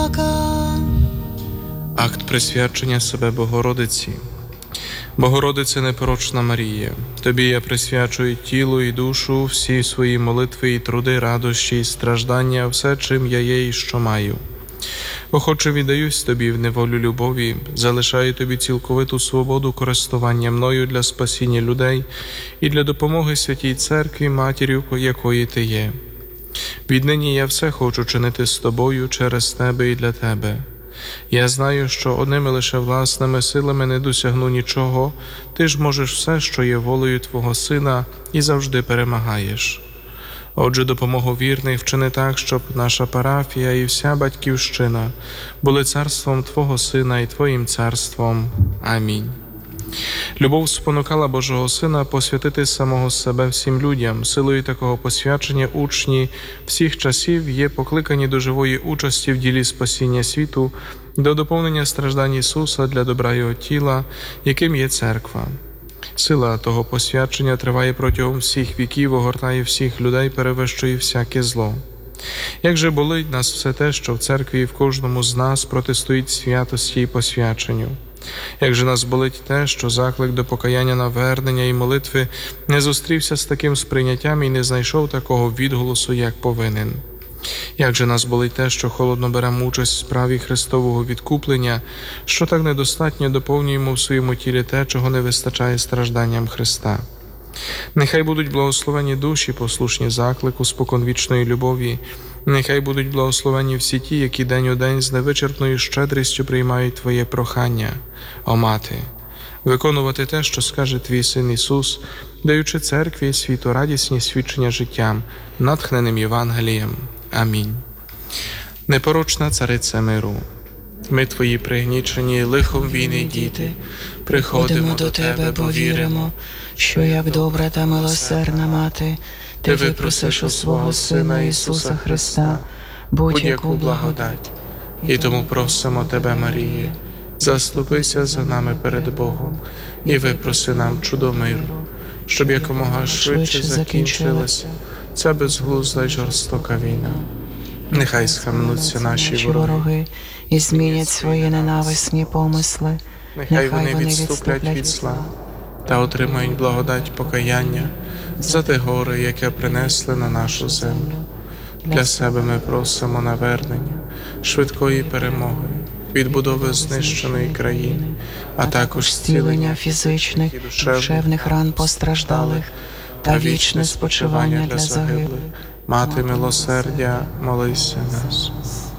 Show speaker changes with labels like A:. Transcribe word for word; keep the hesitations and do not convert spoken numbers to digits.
A: Акт присвячення себе Богородиці. Богородице непорочна Марія, Тобі я присвячую тіло і душу, всі свої молитви і труди, радощі і страждання, все, чим я є і що маю. Охоче віддаюсь Тобі в неволю любові, залишаю Тобі цілковиту свободу користування мною для спасіння людей і для допомоги Святій Церкві, матір'ю якої Ти є. Віднині я все хочу чинити з Тобою через Тебе і для Тебе. Я знаю, що одними лише власними силами не досягну нічого, Ти ж можеш все, що є волею Твого Сина, і завжди перемагаєш. Отже, допомогу вірних вчини так, щоб наша парафія і вся Батьківщина були царством Твого Сина і Твоїм царством. Амінь. Любов спонукала Божого Сина посвятити самого себе всім людям. Силою такого посвячення учні всіх часів є покликані до живої участі в ділі спасіння світу, до доповнення страждань Ісуса для добра Його тіла, яким є Церква. Сила того посвячення триває протягом всіх віків, огортає всіх людей, перевищує всяке зло. Як же болить нас все те, що в Церкві і в кожному з нас протистоїть святості і посвяченню. Як же нас болить те, що заклик до покаяння, навернення і молитви не зустрівся з таким сприйняттям і не знайшов такого відголосу, як повинен. Як же нас болить те, що холодно беремо участь в справі Христового відкуплення, що так недостатньо доповнюємо в своєму тілі те, чого не вистачає стражданням Христа. Нехай будуть благословені душі, послушні заклику споконвічної любові. Нехай будуть благословені всі ті, які день у день з невичерпною щедрістю приймають Твоє прохання, о Мати, виконувати те, що скаже Твій Син Ісус, даючи Церкві і світу радісні свідчення життям, натхненим Євангелієм. Амінь. Непорочна Царице миру, ми Твої пригнічені лихом війни діти, приходимо до Тебе, бо віримо, що як добра та милосердна Мати, Ти випросиш у свого Сина Ісуса Христа будь-яку благодать. І тому просимо Тебе, Маріє, заступися за нами перед Богом і випроси нам чудо миру, щоб якомога швидше закінчилася ця безглузда й жорстока війна. Нехай схаменуться наші вороги
B: і змінять свої ненависні помисли.
A: Нехай вони відступлять від зла та отримають благодать покаяння за те горе, яке принесли на нашу землю. Для себе ми просимо навернення, швидкої перемоги, відбудови знищеної країни, а також
B: зцілення фізичних і душевних ран постраждалих та вічне спочивання для загиблих.
A: Мати милосердя, молися нас.